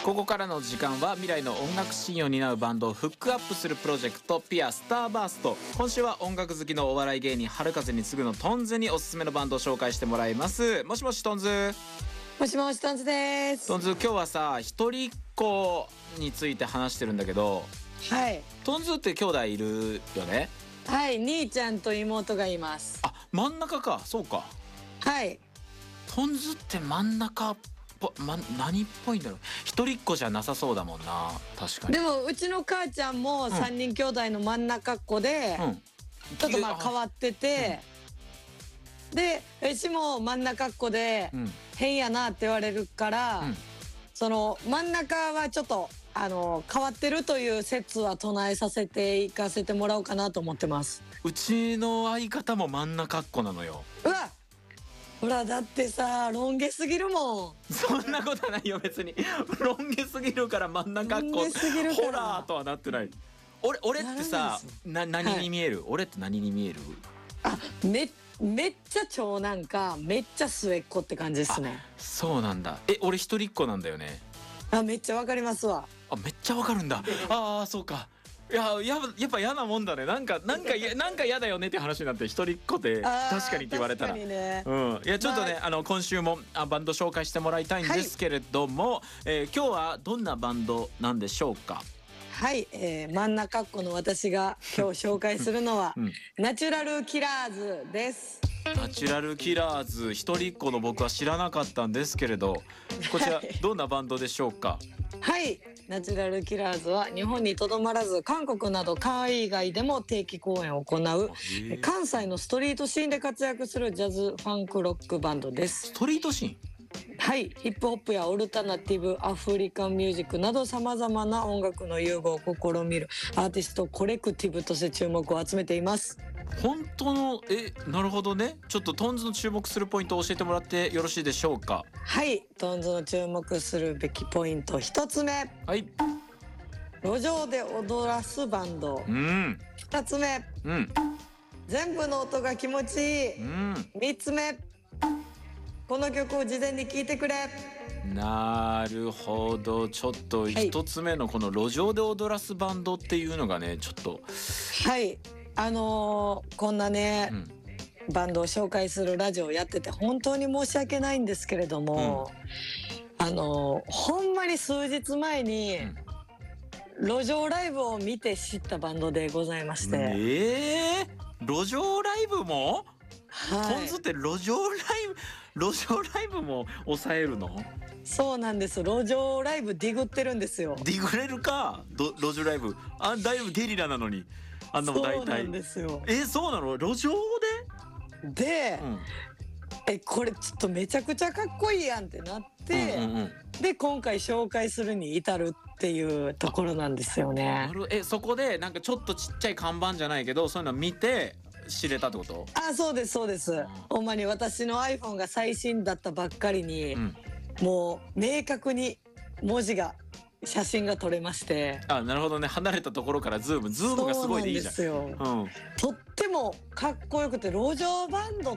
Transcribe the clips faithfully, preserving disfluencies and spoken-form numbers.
ここからの時間は未来の音楽シーンを担うバンドをフックアップするプロジェクトピアスターバースト。今週は音楽好きのお笑い芸人春風に次ぐのトンズにおすすめのバンドを紹介してもらいます。もしもしトンズ。 もしもしトンズです。 トンズ、今日はさ一人っ子について話してるんだけど、 はい、 トンズって兄弟いるよね。 はい、兄ちゃんと妹がいます。 あ、真ん中か。そうか。 はい。 トンズって真ん中っぽ、ま、何っぽいんだろう。一人っ子じゃなさそうだもんな。確かに。 でもうちの母ちゃんもさんにん兄弟の真ん中っ子で、うん、ちょっとまあ変わってて、うん、で私も真ん中っ子で、うん、変やなって言われるから、うん、その真ん中はちょっとあの変わってるという説は唱えさせていかせてもらおうかなと思ってます。 うちの相方も真ん中っ子なのよ。 うわ、ほらだってさロン毛すぎるもん。 そんなことないよ別に。ロン毛すぎるから真ん中っ子ホラーとはなってない。俺俺ってさな何に見える、はい、俺って何に見える？ あ、めめっちゃ長男かめっちゃ末っ子って感じですね。 そうなんだ。え、俺一人っ子なんだよね。 あ、めっちゃわかりますわ。 あ、めっちゃわかるんだ。ああ、そうか。いや、ややっぱ嫌なもんだね。なんかなんかなんか嫌だよねって話になって、一人っ子って確かにって言われたら、 ね、 うん、いやちょっとね、まあ、あの今週もあバンド紹介してもらいたいんですけれども、はい、えー、今日はどんなバンドなんでしょうか？ はい、えー、真ん中っ子の私が今日紹介するのは、うん、ナチュラルキラーズです。 ナチュラルキラーズ、一人っ子の僕は知らなかったんですけれど、こちらどんなバンドでしょうか？ はい、ナチュラルキラーズは日本にとどまらず韓国など海外でも定期公演を行う関西のストリートシーンで活躍するジャズファンクロックバンドです。 ストリートシーン？ はい、ヒップホップやオルタナティブ、アフリカンミュージックなどさまざまな音楽の融合を試みるアーティストコレクティブとして注目を集めています。 本当のえなるほどね。ちょっとトンズの注目するポイントを教えてもらってよろしいでしょうか？ はい、トンズの注目するべきポイント一つ目、 はい、 路上で踊らすバンド。 うん、 二つ目、うん、全部の音が気持ちいい。うん、三つ目、この曲を事前に聴いてくれ。 なるほど。ちょっと一つ目のこの路上で踊らすバンドっていうのがね、ちょっとはい、あのー、こんなね、うん、バンドを紹介するラジオをやってて本当に申し訳ないんですけれども、うん、あのー、ほんまに数日前に、うん、路上ライブを見て知ったバンドでございまして。 えー、路上ライブも？ はい、 トンズって路上ライブ路上ライブも抑えるの？ そうなんです。路上ライブディグってるんですよ。 ディグれるかど路上ライブ。あ、だいぶゲリラなのにあんなもん大体。 そうなんですよ。 え、そうなの？路上でで、うん、えこれちょっとめちゃくちゃかっこいいやんってなって、うんうんうん、で今回紹介するに至るっていうところなんですよね。 え、そこでなんかちょっとちっちゃい看板じゃないけどそういうの見て知れたってこと？ あ、そうですそうです、うん、ほんまに私の iPhone が最新だったばっかりに、うん、もう明確に文字が写真が撮れまして。 あ、なるほどね。離れたところからズームズームがすごいでいいじゃん。 そうなんですよ、うん、とってもかっこよくて、路上バンドって、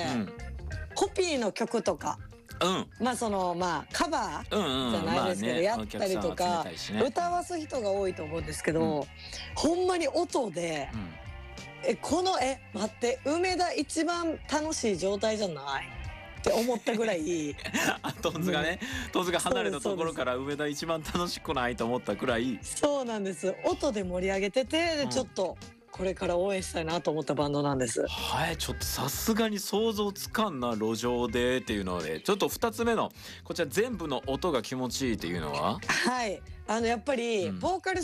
うん、コピーの曲とか、うん、まあそのまあカバーじゃないですけど、うんうん、まあね、やったりとか、ね、歌わす人が多いと思うんですけど、うん、ほんまに音で、うんえこのえ待って梅田一番楽しい状態じゃないって思ったぐらいあ、トンズがね、うん、トンズが離れたところから梅田一番楽しくないと思ったくらい。 そうなんです。音で盛り上げてて、でちょっとこれから応援したいなと思ったバンドなんです。 はい、ちょっとさすがに想像つかんな、路上でっていうので。ちょっとふたつめのこちら全部の音が気持ちいいっていうのは、 はい、あのやっぱりボーカル